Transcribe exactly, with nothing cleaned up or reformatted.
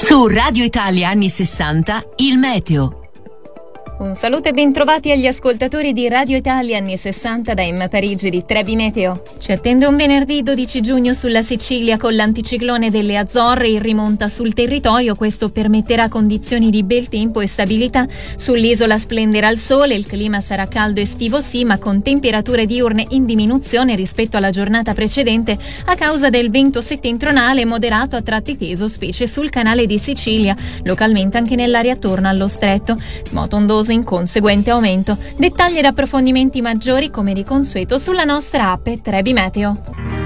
Su Radio Italia anni sessanta, il meteo. Un saluto e bentrovati agli ascoltatori di Radio Italia anni sessanta da M Parigi di Trebi Meteo. Ci attende un venerdì dodici giugno sulla Sicilia con l'anticiclone delle Azzorre in rimonta sul territorio. Questo permetterà condizioni di bel tempo e stabilità. Sull'isola splenderà il sole, il clima sarà caldo estivo sì, ma con temperature diurne in diminuzione rispetto alla giornata precedente a causa del vento settentrionale moderato a tratti teso, specie sul canale di Sicilia, localmente anche nell'area attorno allo stretto. Moto ondoso in conseguente aumento. Dettagli ed approfondimenti maggiori come di consueto sulla nostra app Trebi Meteo.